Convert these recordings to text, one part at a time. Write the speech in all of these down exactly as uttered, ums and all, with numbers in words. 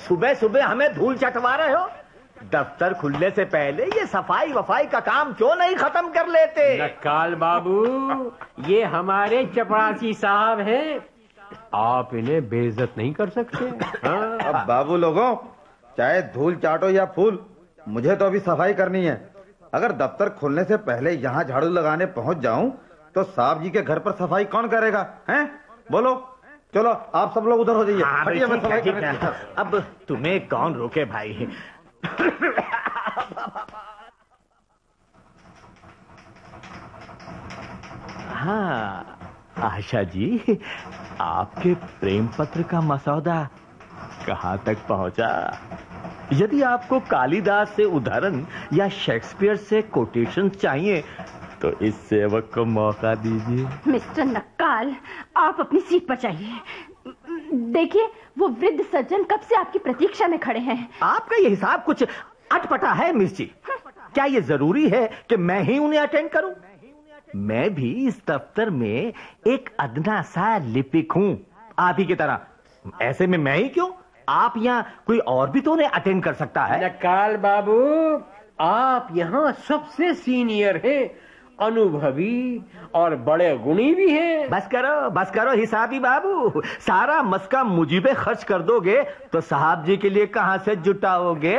सुबह सुबह हमें धूल चटवा रहे हो? दफ्तर खुलने से पहले ये सफाई वफाई का काम क्यों नहीं खत्म कर लेते? नक्काल बाबू, ये हमारे चपरासी साहब हैं, आप इन्हें बेइज्जत नहीं कर सकते। हाँ? अब बाबू लोगों, चाहे धूल चाटो या फूल, मुझे तो अभी सफाई करनी है। अगर दफ्तर खुलने से पहले यहाँ झाड़ू लगाने पहुंच जाऊं तो साहब जी के घर पर सफाई कौन करेगा? हैं? बोलो, चलो आप सब लोग उधर हो जाइए। हाँ, हटिए, मैं सफाई करने। अब तुम्हें कौन रोके भाई? हाँ आशा जी, आपके प्रेम पत्र का मसौदा कहाँ तक पहुंचा? यदि आपको कालिदास से उदाहरण या शेक्सपियर से कोटेशन चाहिए तो इस सेवक को मौका दीजिए। मिस्टर नक्काल, आप अपनी सीट पर जाइए। देखिए, वो वृद्ध सज्जन कब से आपकी प्रतीक्षा में खड़े हैं। आपका ये हिसाब कुछ अटपटा है मिस जी। क्या ये जरूरी है कि मैं ही उन्हें अटेंड करूं? मैं भी इस दफ्तर में एक अदना सा लिपिक हूं, आप ही की तरह। ऐसे में मैं ही क्यों, आप यहाँ कोई और भी तो उन्हें अटेंड कर सकता है। नक्काल बाबू, आप यहाँ सबसे सीनियर हैं, अनुभवी और बड़े गुणी भी हैं। बस करो बस करो हिसाबी बाबू, सारा मस्का मुझी पे खर्च कर दोगे तो साहब जी के लिए कहां से जुटाओगे?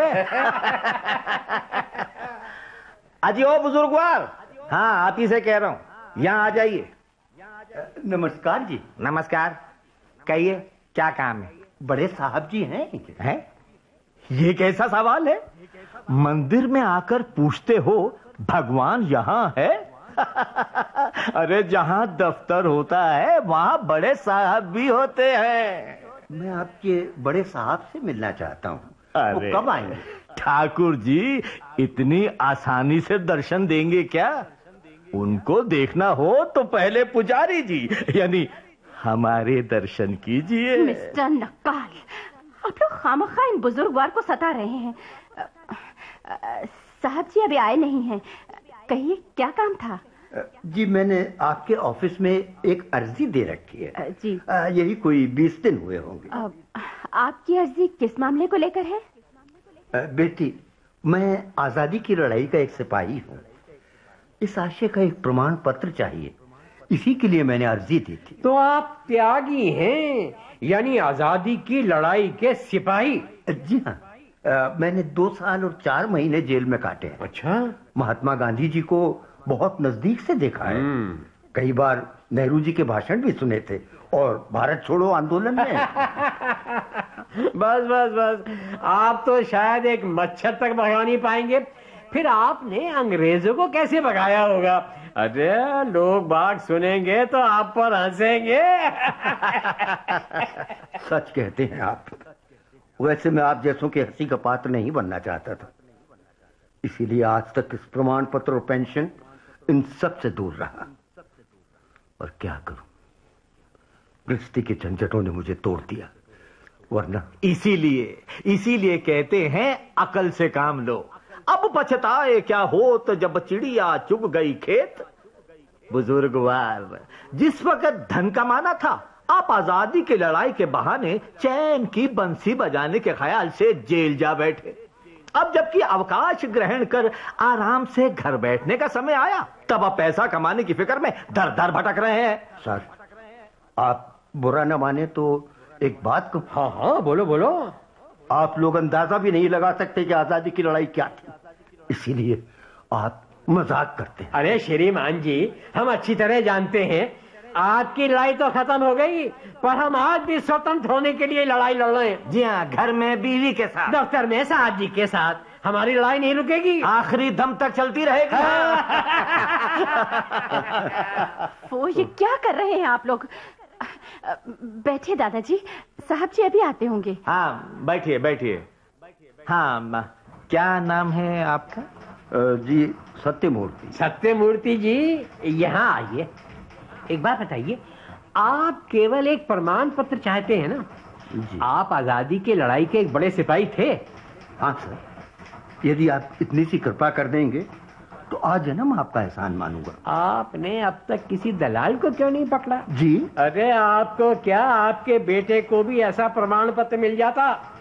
अजी ओ बुजुर्गवार, हाँ आप ही से कह रहा हूँ, यहाँ आ जाइए। नमस्कार जी। नमस्कार, कहिए क्या काम है? बड़े साहब जी हैं? हैं? ये कैसा सवाल है? मंदिर में आकर पूछते हो भगवान यहाँ है? अरे जहाँ दफ्तर होता है वहाँ बड़े साहब भी होते हैं। मैं आपके बड़े साहब से मिलना चाहता हूँ। वो कब आएंगे? ठाकुर जी इतनी आसानी से दर्शन देंगे क्या? उनको देखना हो तो पहले पुजारी जी यानी हमारे दर्शन कीजिए। मिस्टर नक्काल, आप लोग खामखा इन बुजुर्गवार को सता रहे हैं। साहब जी अभी आए नहीं हैं, कहिए क्या काम था? जी, मैंने आपके ऑफिस में एक अर्जी दे रखी है जी। यही कोई बीस दिन हुए होंगे। आपकी अर्जी किस मामले को लेकर है? बेटी, मैं आजादी की लड़ाई का एक सिपाही हूँ। इस आशय का एक प्रमाण पत्र चाहिए, इसी के लिए मैंने अर्जी दी थी। तो आप त्यागी हैं, यानी आजादी की लड़ाई के सिपाही? जी हाँ, आ, मैंने दो साल और चार महीने जेल में काटे हैं। अच्छा। महात्मा गांधी जी को बहुत नजदीक से देखा है, कई बार नेहरू जी के भाषण भी सुने थे और भारत छोड़ो आंदोलन में। बस बस बस, आप तो शायद एक मच्छर तक भगा नहीं पाएंगे, फिर आपने अंग्रेजों को कैसे भगाया होगा? अरे लोग बाग सुनेंगे तो आप पर हंसेंगे। सच कहते हैं आप। वैसे मैं आप जैसों के हंसी का पात्र नहीं बनना चाहता था, इसीलिए आज तक इस प्रमाण पत्र और पेंशन इन सब से दूर रहा। और क्या करूं, गृहस्थी के झंझटों ने मुझे तोड़ दिया, वरना। इसीलिए इसीलिए कहते हैं अकल से काम लो, अब पछताए क्या होत जब चिड़िया चुग गई खेत। बुजुर्गवार, जिस वक्त धन कमाना था आप आजादी की लड़ाई के बहाने चैन की बंसी बजाने के ख्याल से जेल जा बैठे। अब जबकि अवकाश ग्रहण कर आराम से घर बैठने का समय आया, तब आप पैसा कमाने की फिक्र में दर दर भटक रहे हैं। सर, आप बुरा न माने तो एक बात को। हाँ हाँ, बोलो बोलो। आप लोग अंदाजा भी नहीं लगा सकते कि आजादी की लड़ाई क्या थी, इसीलिए आप मजाक करते हैं। अरे श्रीमान जी, हम अच्छी तरह जानते हैं आपकी लड़ाई तो खत्म हो गई, पर हम आज भी स्वतंत्र होने के लिए लड़ाई लड़ रहे हैं। जी हाँ, घर में बीवी के साथ, दफ्तर में साहब जी के साथ। हमारी लड़ाई नहीं रुकेगी, आखिरी दम तक चलती रहेगी। वो ये क्या कर रहे हैं आप लोग? बैठिए दादाजी, साहब जी अभी आते होंगे। हाँ बैठिए बैठिए। हाँ, क्या नाम है आपका? जी सत्यमूर्ति। सत्यमूर्ति जी, यहाँ आइए। एक बात बताइए, आप केवल एक प्रमाण पत्र चाहते हैं ना? जी। आप आजादी की लड़ाई के एक बड़े सिपाही थे। हाँ सर, यदि आप इतनी सी कृपा कर देंगे तो आज जन्म आपका एहसान मानूंगा। आपने अब तक किसी दलाल को क्यों नहीं पकड़ा? जी। अरे आपको क्या, आपके बेटे को भी ऐसा प्रमाण पत्र मिल जाता